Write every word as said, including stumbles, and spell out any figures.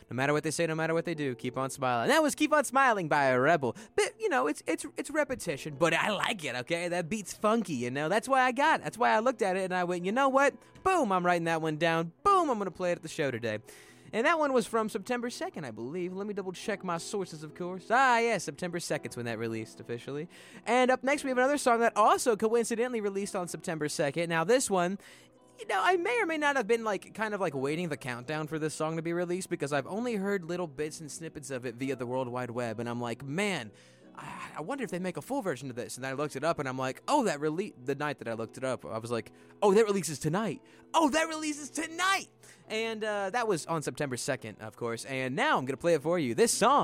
No matter what they say, no matter what they do, keep on smiling. That was Keep on Smiling by a Rebel. But, you know, it's it's it's repetition, but I like it, okay? That beat's funky, you know? That's why I got it. That's why I looked at it and I went, you know what? Boom, I'm writing that one down. Boom, I'm going to play it at the show today. And that one was from September second, I believe. Let me double check my sources, of course. Ah, yeah, September second is when that released officially. And up next, we have another song that also coincidentally released on September second. Now, this one, you know, I may or may not have been, like, kind of, like, waiting the countdown for this song to be released because I've only heard little bits and snippets of it via the World Wide Web. And I'm like, man, I wonder if they make a full version of this. And then I looked it up, and I'm like, oh, that release the night that I looked it up, I was like, oh, that releases tonight. Oh, that releases tonight. And uh, that was on September second, of course. And now I'm going to play it for you. This song